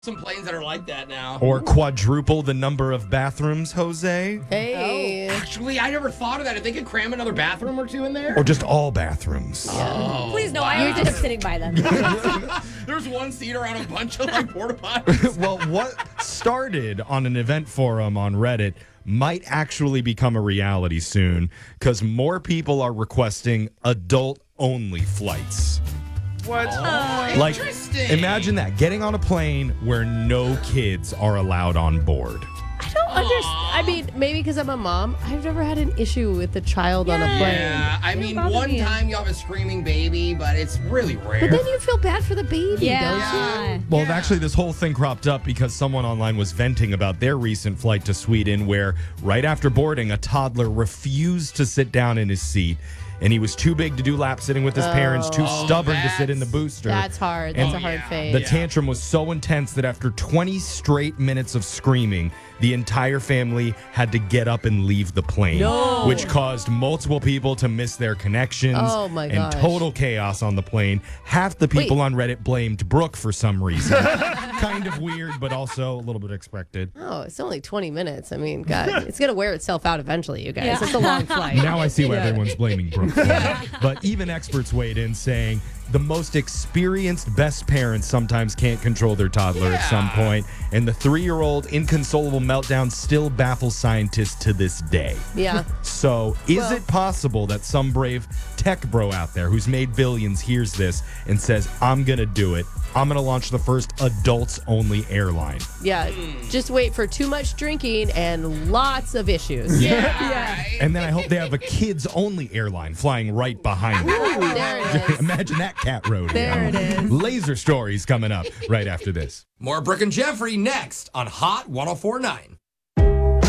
some planes that are like that now. Or quadruple the number of bathrooms, Jose. Hey. Actually, I never thought of that. If they could cram another bathroom or two in there. Or just all bathrooms. Oh, Please, no, I was just sitting by them. There's one seat around a bunch of like porta potties. Well, what started on an event forum on Reddit might actually become a reality soon because more people are requesting adult-only flights. What? Like, imagine that, getting on a plane where no kids are allowed on board. I don't understand. I mean, maybe because I'm a mom, I've never had an issue with a child on a plane. Yeah, I mean, one time you have a screaming baby, but it's really rare. But then you feel bad for the baby, don't you? Well, actually, this whole thing cropped up because someone online was venting about their recent flight to Sweden where right after boarding, a toddler refused to sit down in his seat. And he was too big to do lap sitting with his parents, too stubborn to sit in the booster. That's hard. That's a hard phase. The tantrum was so intense that after 20 straight minutes of screaming, the entire family had to get up and leave the plane, which caused multiple people to miss their connections and gosh. total chaos on the plane. Half the people on Reddit blamed Brooke for some reason. Kind of weird, but also a little bit expected. Oh, it's only 20 minutes. I mean, God, it's going to wear itself out eventually, you guys. It's a long flight. Now I see why everyone's blaming Brooke for that. But even experts weighed in saying the most experienced best parents sometimes can't control their toddler at some point, and the 3-year-old inconsolable meltdown still baffles scientists to this day. Yeah. So is it possible that some brave tech bro out there who's made billions hears this and says, I'm going to do it. I'm going to launch the first adults-only airline. Yeah. Just wait for too much drinking and lots of issues. Yeah. And then I hope they have a kids-only airline flying right behind them. Ooh, there it is. Imagine that cat rodeo. There it is. Laser stories coming up right after this. More Brooke and Jeffrey next on Hot 104.9.